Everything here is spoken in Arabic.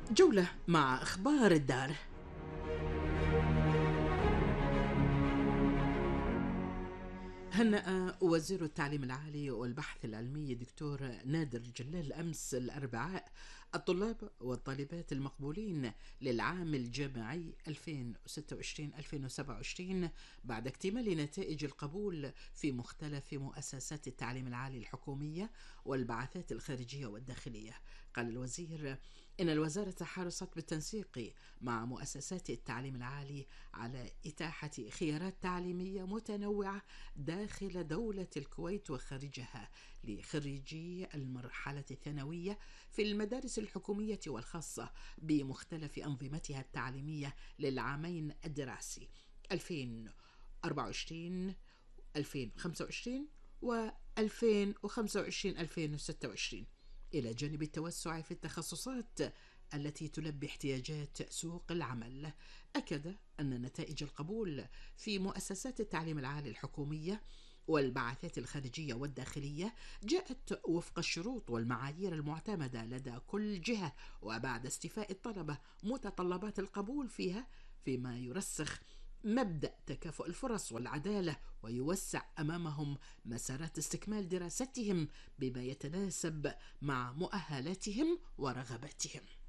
جولة مع أخبار الدار. هنأ وزير التعليم العالي والبحث العلمي دكتور نادر جلال أمس الأربعاء الطلاب والطالبات المقبولين للعام الجامعي 2026-2027 بعد اكتمال نتائج القبول في مختلف مؤسسات التعليم العالي الحكومية والبعثات الخارجية والداخلية. قال الوزير إن الوزارة حرصت بالتنسيق مع مؤسسات التعليم العالي على إتاحة خيارات تعليمية متنوعة داخل دولة الكويت وخارجها لخريجي المرحلة الثانوية في المدارس الحكومية والخاصة بمختلف أنظمتها التعليمية للعامين الدراسي 2024 2025 و 2025 2026، إلى جانب التوسع في التخصصات التي تلبي احتياجات سوق العمل. أكد أن نتائج القبول في مؤسسات التعليم العالي الحكومية والبعثات الخارجية والداخلية جاءت وفق الشروط والمعايير المعتمدة لدى كل جهة وبعد استيفاء الطلبة متطلبات القبول فيها، فيما يرسخ مبدأ تكافؤ الفرص والعدالة ويوسع أمامهم مسارات استكمال دراستهم بما يتناسب مع مؤهلاتهم ورغباتهم.